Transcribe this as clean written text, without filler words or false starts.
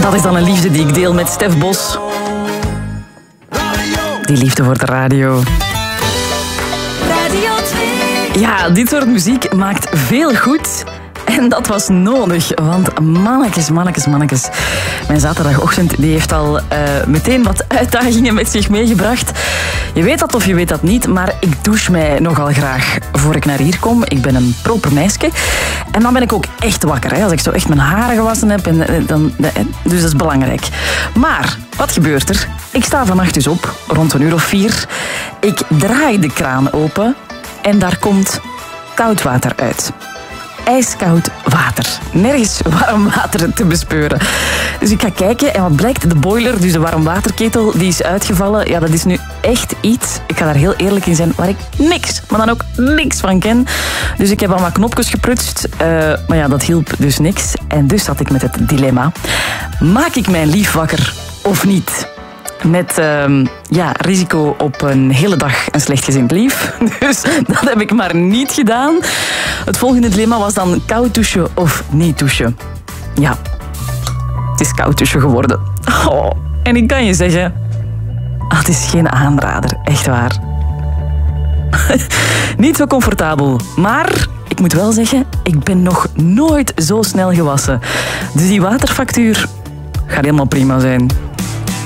Dat is dan een liefde die ik deel met Stef Bos. Die liefde voor de radio. Radio 2. Ja, dit soort muziek maakt veel goed. En dat was nodig, want mannetjes. Mijn zaterdagochtend die heeft al meteen wat uitdagingen met zich meegebracht. Je weet dat of je weet dat niet, maar ik douche mij nogal graag voor ik naar hier kom. Ik ben een proper meisje. En dan ben ik ook echt wakker, hè, als ik zo echt mijn haren gewassen heb. Dus dat is belangrijk. Maar, wat gebeurt er? Ik sta vannacht dus op, rond 4:00. Ik draai de kraan open en daar komt koud water uit. Ijskoud water. Nergens warm water te bespeuren. Dus ik ga kijken en wat blijkt? De boiler, dus de warmwaterketel, die is uitgevallen. Ja, dat is nu echt iets, ik ga daar heel eerlijk in zijn, waar ik niks, maar dan ook niks van ken. Dus ik heb al wat knopjes geprutst, maar ja, dat hielp dus niks. En dus zat ik met het dilemma. Maak ik mijn lief wakker of niet? Met risico op een hele dag een slecht gezind lief. Dus dat heb ik maar niet gedaan. Het volgende dilemma was dan koud douchen of niet douchen. Ja, het is koud douchen geworden. Oh, en ik kan je zeggen, het is geen aanrader, echt waar. Niet zo comfortabel, maar ik moet wel zeggen, ik ben nog nooit zo snel gewassen. Dus die waterfactuur gaat helemaal prima zijn.